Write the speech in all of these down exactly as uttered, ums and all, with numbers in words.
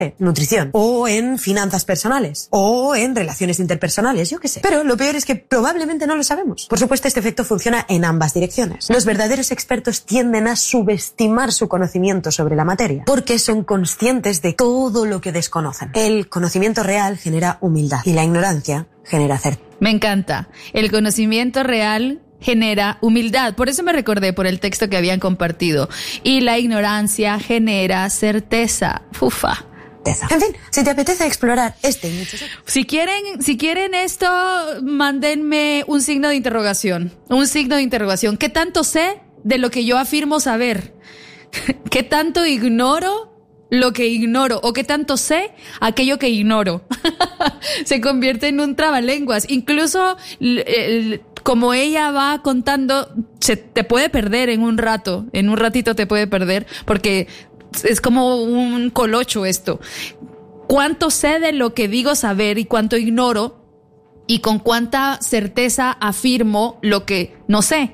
nutrición, o en finanzas personales, o en relaciones interpersonales, yo qué sé. Pero lo peor es que probablemente no lo sabemos. Por supuesto, este efecto funciona en ambas direcciones. Los verdaderos expertos tienden a subestimar su conocimiento sobre la materia, porque son conscientes de todo lo que desconocen. El conocimiento real genera humildad, y la ignorancia genera certeza. Me encanta. El conocimiento real genera humildad. Por eso me recordé por el texto que habían compartido. Y la ignorancia genera certeza. Ufa. En fin, si te apetece explorar este y muchos otros. Si quieren, si quieren esto, mándenme un signo de interrogación. Un signo de interrogación. ¿Qué tanto sé de lo que yo afirmo saber? ¿Qué tanto ignoro lo que ignoro? ¿O qué tanto sé aquello que ignoro? Se convierte en un trabalenguas. Incluso el, el, como ella va contando, se te puede perder en un rato. En un ratito te puede perder porque es como un colocho esto. ¿Cuánto sé de lo que digo saber y cuánto ignoro? Y con cuánta certeza afirmo lo que no sé.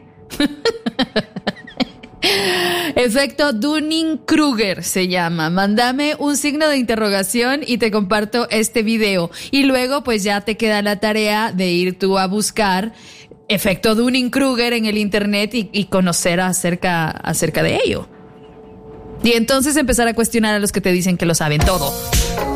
Efecto Dunning-Kruger se llama. Mándame un signo de interrogación y te comparto este video. Y luego pues ya te queda la tarea de ir tú a buscar efecto Dunning-Kruger en el internet y, y conocer acerca, acerca de ello. Y entonces empezar a cuestionar a los que te dicen que lo saben todo.